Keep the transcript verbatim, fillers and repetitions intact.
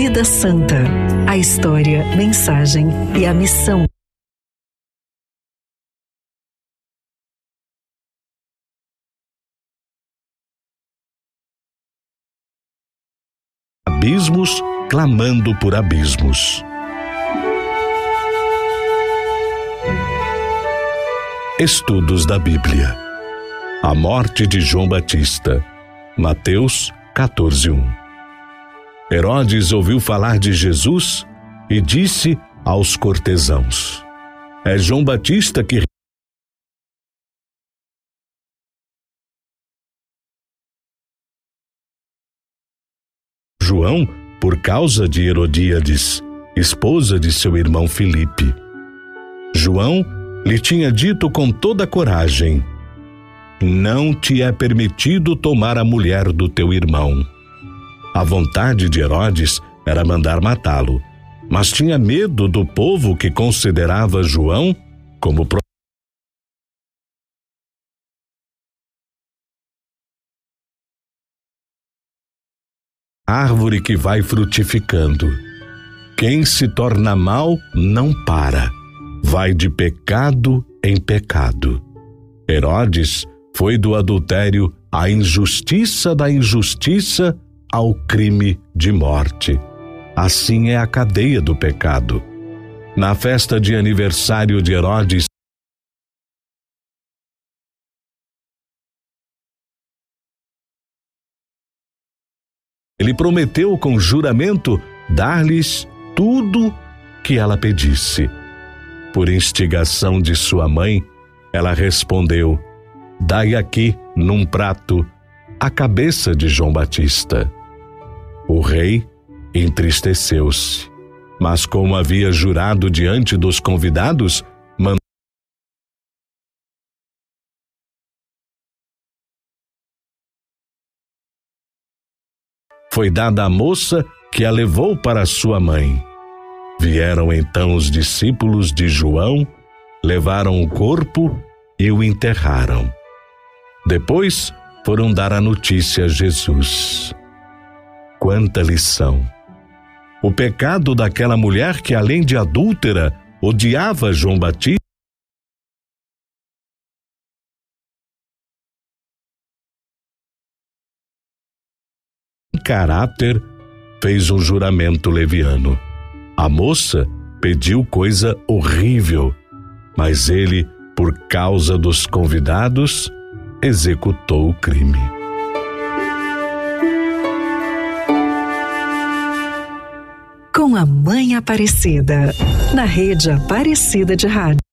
Vida Santa. A história, mensagem e a missão. Abismos clamando por abismos. Estudos da Bíblia. A morte de João Batista. Mateus quatorze, um. Herodes ouviu falar de Jesus e disse aos cortesãos: é João Batista que João por causa de Herodíades, esposa de seu irmão Filipe. João lhe tinha dito com toda coragem: não te é permitido tomar a mulher do teu irmão. A vontade de Herodes era mandar matá-lo, mas tinha medo do povo que considerava João como profeta. Árvore que vai frutificando. Quem se torna mal não para, vai de pecado em pecado. Herodes foi do adultério à injustiça, da injustiça ao crime de morte. Assim é a cadeia do pecado. Na festa de aniversário de Herodes, ele prometeu com juramento dar-lhes tudo que ela pedisse. Por instigação de sua mãe, ela respondeu: dai aqui, num prato, a cabeça de João Batista. O rei entristeceu-se, mas como havia jurado diante dos convidados, mandou foi dada à moça, que a levou para sua mãe. Vieram então os discípulos de João, levaram o corpo e o enterraram. Depois foram dar a notícia a Jesus. Quanta lição! O pecado daquela mulher que, além de adúltera, odiava João Batista. Caráter, fez um juramento leviano. A moça pediu coisa horrível, mas ele, por causa dos convidados, executou o crime. Com a Mãe Aparecida, na Rede Aparecida de Rádio.